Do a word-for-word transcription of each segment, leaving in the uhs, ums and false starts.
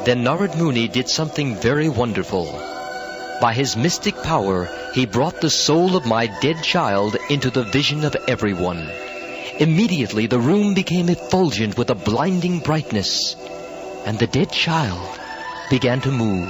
Then Narad Muni did something very wonderful. By his mystic power, he brought the soul of my dead child into the vision of everyone. Immediately the room became effulgent with a blinding brightness, and the dead child began to move.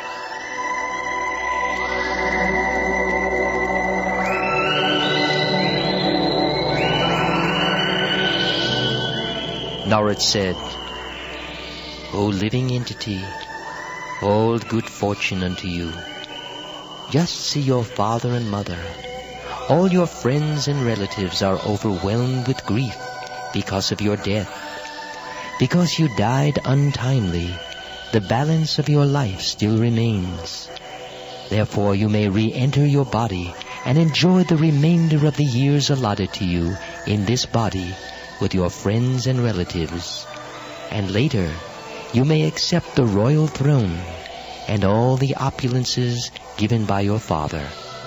Narad said, "O living entity, all good fortune unto you. Just see your father and mother. All your friends and relatives are overwhelmed with grief because of your death. Because you died untimely, the balance of your life still remains. Therefore you may re-enter your body and enjoy the remainder of the years allotted to you in this body with your friends and relatives. And later you may accept the royal throne and all the opulences given by your father."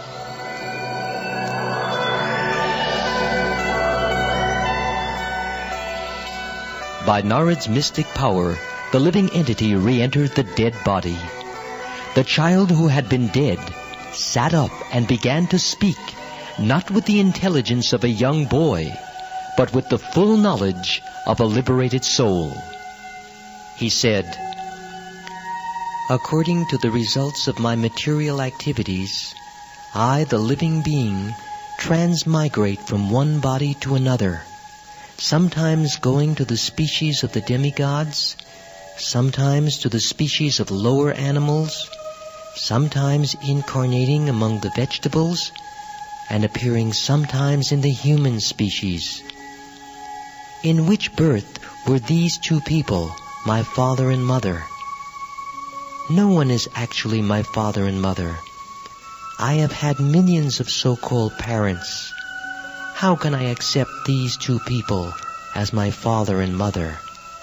By Narad's mystic power, the living entity re-entered the dead body. The child who had been dead sat up and began to speak, not with the intelligence of a young boy, but with the full knowledge of a liberated soul. He said, "According to the results of my material activities, I, the living being, transmigrate from one body to another, sometimes going to the species of the demigods, sometimes to the species of lower animals, sometimes incarnating among the vegetables, and appearing sometimes in the human species. In which birth were these two people, my father and mother? No one is actually my father and mother. I have had millions of so-called parents. How can I accept these two people as my father and mother?"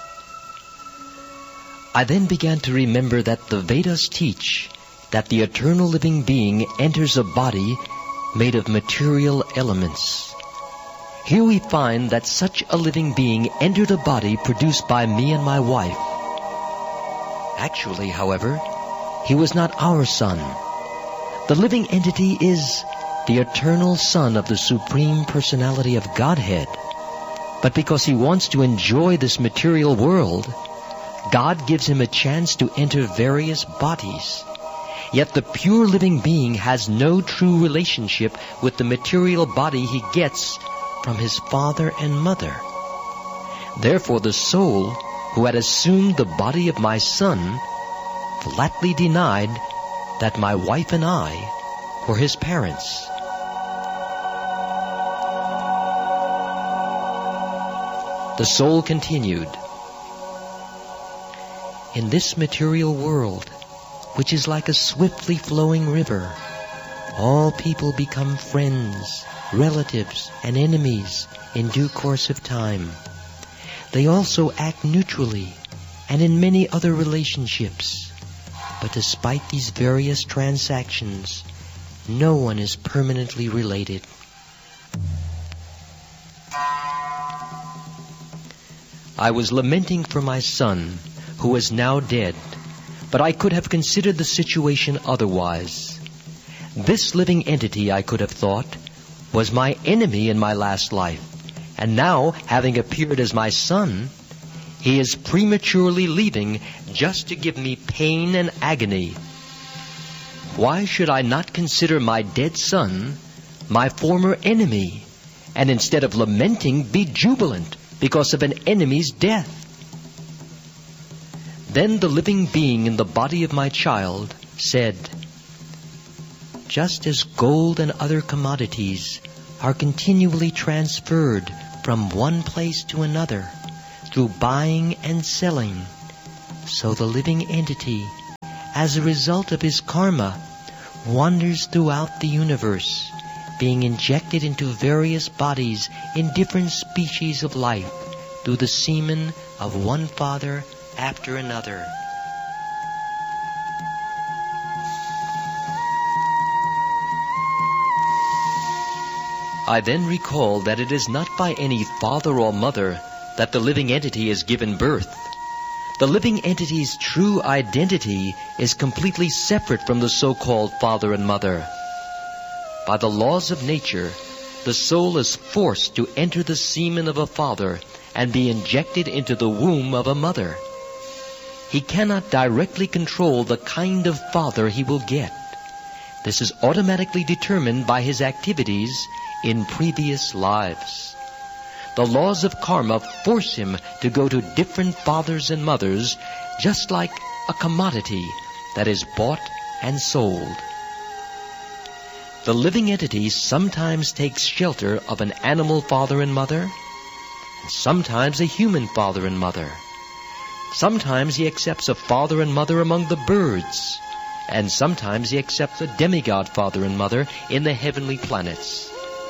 I then began to remember that the Vedas teach that the eternal living being enters a body made of material elements. Here we find that such a living being entered a body produced by me and my wife. Actually, however, he was not our son. The living entity is the eternal Son of the Supreme Personality of Godhead. But because he wants to enjoy this material world, God gives him a chance to enter various bodies. Yet the pure living being has no true relationship with the material body he gets from his father and mother. Therefore the soul who had assumed the body of my son flatly denied that my wife and I were his parents. The soul continued, "In this material world, which is like a swiftly flowing river, all people become friends, relatives, and enemies in due course of time. They also act neutrally and in many other relationships. But despite these various transactions, no one is permanently related." I was lamenting for my son, who was now dead, but I could have considered the situation otherwise. This living entity, I could have thought, was my enemy in my last life, and now, having appeared as my son, he is prematurely leaving just to give me pain and agony. Why should I not consider my dead son my former enemy, and instead of lamenting, be jubilant because of an enemy's death? Then the living being in the body of my child said, "Just as gold and other commodities are continually transferred from one place to another through buying and selling, so the living entity, as a result of his karma, wanders throughout the universe, being injected into various bodies in different species of life through the semen of one father after another." I then recalled that it is not by any father or mother that the living entity is given birth. The living entity's true identity is completely separate from the so-called father and mother. By the laws of nature, the soul is forced to enter the semen of a father and be injected into the womb of a mother. He cannot directly control the kind of father he will get. This is automatically determined by his activities in previous lives. The laws of karma force him to go to different fathers and mothers, just like a commodity that is bought and sold. The living entity sometimes takes shelter of an animal father and mother, and sometimes a human father and mother. Sometimes he accepts a father and mother among the birds, and sometimes he accepts a demigod father and mother in the heavenly planets.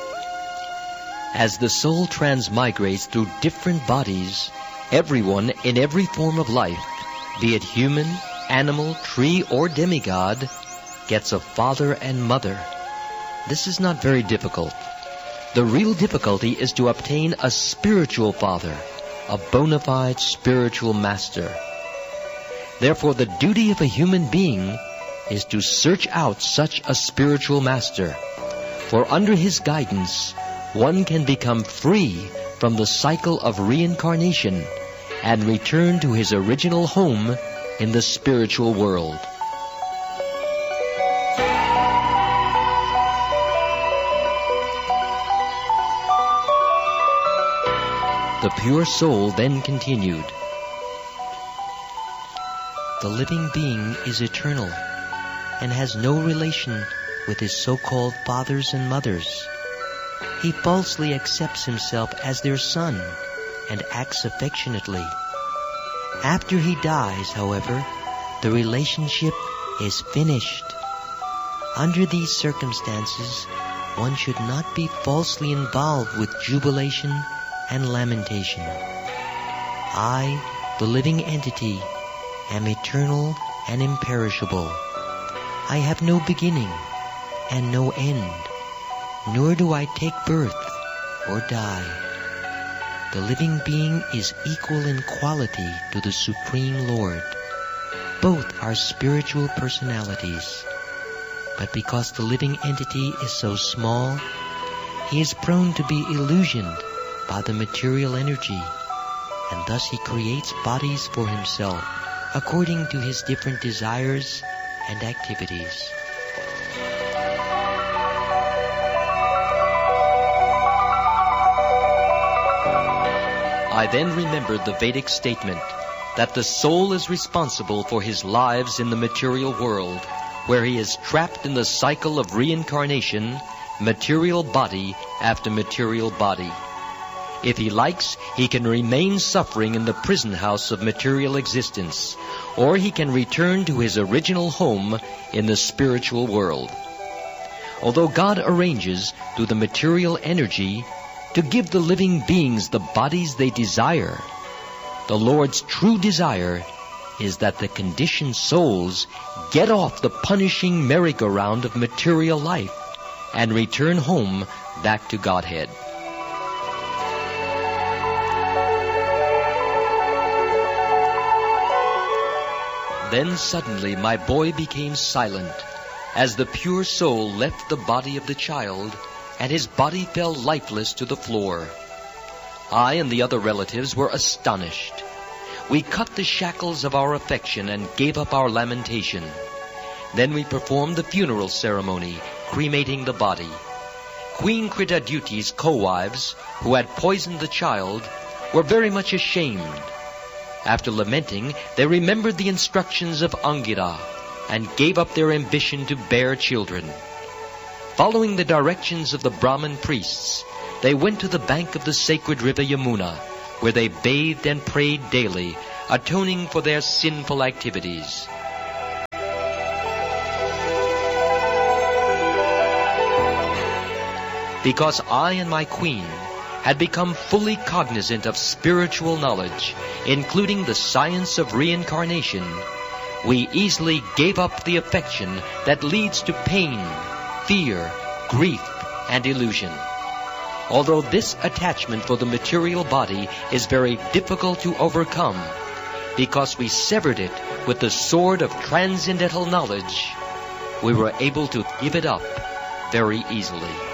As the soul transmigrates through different bodies, everyone in every form of life, be it human, animal, tree, or demigod, gets a father and mother. This is not very difficult. The real difficulty is to obtain a spiritual father, a bona fide spiritual master. Therefore, the duty of a human being is to search out such a spiritual master, for under his guidance, one can become free from the cycle of reincarnation and return to his original home in the spiritual world. The pure soul then continued, "The living being is eternal and has no relation with his so-called fathers and mothers. He falsely accepts himself as their son and acts affectionately. After he dies, however, the relationship is finished. Under these circumstances, one should not be falsely involved with jubilation and lamentation. I, the living entity, am eternal and imperishable. I have no beginning and no end, nor do I take birth or die. The living being is equal in quality to the Supreme Lord. Both are spiritual personalities. But because the living entity is so small, he is prone to be illusioned by the material energy, and thus he creates bodies for himself according to his different desires and activities. I then remembered the Vedic statement that the soul is responsible for his lives in the material world, where he is trapped in the cycle of reincarnation, material body after material body. If he likes, he can remain suffering in the prison house of material existence, or he can return to his original home in the spiritual world. Although God arranges through the material energy to give the living beings the bodies they desire, the Lord's true desire is that the conditioned souls get off the punishing merry-go-round of material life and return home back to Godhead. Then suddenly my boy became silent as the pure soul left the body of the child, and his body fell lifeless to the floor. I and the other relatives were astonished. We cut the shackles of our affection and gave up our lamentation. Then we performed the funeral ceremony, cremating the body. Queen Kritaduti's co-wives, who had poisoned the child, were very much ashamed. After lamenting, they remembered the instructions of Angira and gave up their ambition to bear children. Following the directions of the Brahmin priests, they went to the bank of the sacred river Yamuna, where they bathed and prayed daily, atoning for their sinful activities. Because I and my queen had become fully cognizant of spiritual knowledge, including the science of reincarnation, we easily gave up the affection that leads to pain, fear, grief, and illusion. Although this attachment for the material body is very difficult to overcome, because we severed it with the sword of transcendental knowledge, we were able to give it up very easily.